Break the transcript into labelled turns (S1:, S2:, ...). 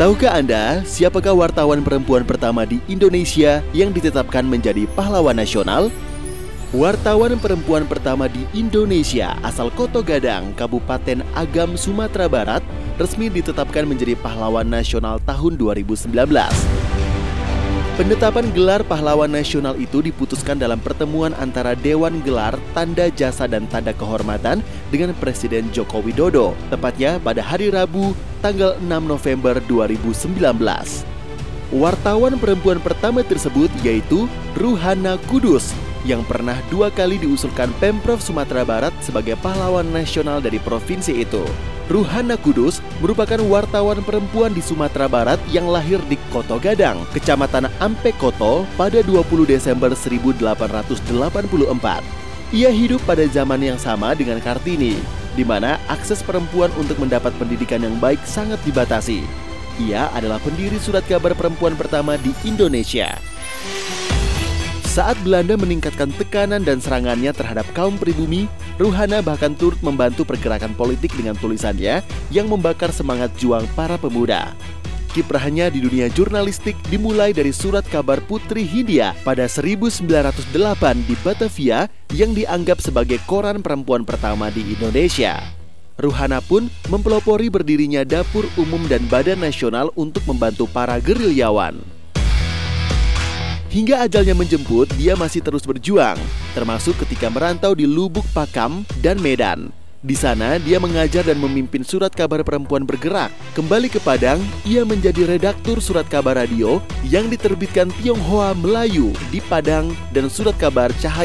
S1: Tahukah Anda siapakah wartawan perempuan pertama di Indonesia yang ditetapkan menjadi pahlawan nasional? Wartawan perempuan pertama di Indonesia asal Koto Gadang, Kabupaten Agam, Sumatera Barat, resmi ditetapkan menjadi pahlawan nasional tahun 2019. Penetapan gelar pahlawan nasional itu diputuskan dalam pertemuan antara Dewan Gelar, Tanda Jasa dan Tanda Kehormatan dengan Presiden Joko Widodo, tepatnya pada hari Rabu, tanggal 6 November 2019. Wartawan perempuan pertama tersebut yaitu Ruhana Kudus, yang pernah 2 kali diusulkan Pemprov Sumatera Barat sebagai pahlawan nasional dari provinsi itu. Ruhana Kudus merupakan wartawan perempuan di Sumatera Barat yang lahir di Koto Gadang, Kecamatan Ampekoto pada 20 Desember 1884. Ia hidup pada zaman yang sama dengan Kartini, di mana akses perempuan untuk mendapat pendidikan yang baik sangat dibatasi. Ia adalah pendiri surat kabar perempuan pertama di Indonesia. Saat Belanda meningkatkan tekanan dan serangannya terhadap kaum pribumi, Ruhana bahkan turut membantu pergerakan politik dengan tulisannya yang membakar semangat juang para pemuda. Kiprahnya di dunia jurnalistik dimulai dari surat kabar Putri Hindia pada 1908 di Batavia yang dianggap sebagai koran perempuan pertama di Indonesia. Ruhana pun mempelopori berdirinya Dapur Umum dan Badan Nasional untuk membantu para gerilyawan. Hingga ajalnya menjemput, dia masih terus berjuang, termasuk ketika merantau di Lubuk Pakam dan Medan. Di sana, dia mengajar dan memimpin surat kabar perempuan bergerak. Kembali ke Padang, ia menjadi redaktur surat kabar radio yang diterbitkan Tionghoa Melayu di Padang dan surat kabar Cahaya